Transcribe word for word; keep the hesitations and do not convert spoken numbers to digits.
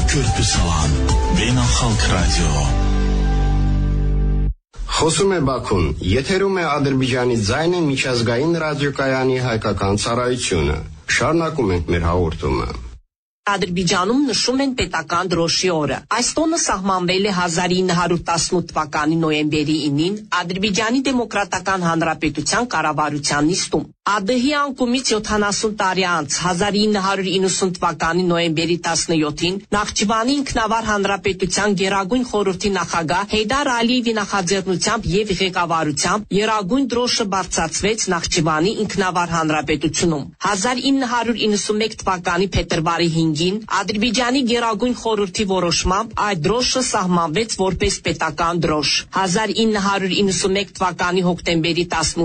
Körpü salan Beynəlxalq Radio. Խոսում է Բաքուն, եթերում է Ադրբեջանի ձայնը միջազգային ռադիոկայանի հայկական ծառայությունը։ Շարունակում ենք մեր հաղորդումը։ Ադրբեջանում նշում են պետական դրոշի օրը։ Այս տոնը սահմանվել է հազար ինը հարյուր տասնութ թվականի նոյեմբերի ինին Ադրբեջանի Դեմոկրատական Հանրապետության կառավարության նիստում։ ԱԴՀ-ի անկումից յոթանասուն տարի անց հազար ինը հարյուր իննսուն թվականի նոյեմբերի տասնյոթին Նախճիվանի ինքնավար հանրապետության Գերագույն խորհրդի նախագահ Հեյդար Ալիևի նախաձեռնությամբ եւ ղեկավարությամբ Երագույն դրոշը բարձրացվեց Նախճիվանի ինքնավար հանրապետությունում։ հազար ինը հարյուր իննսունմեկ թվականի փետրվարի հինգին Ադրբեջանի Գերագույն խորհրդի որոշմամբ այդ դրոշը սահմանվեց որպես պետական դրոշ։ հազար ինը հարյուր իննսունմեկ թվականի հոկտեմբերի տասնութին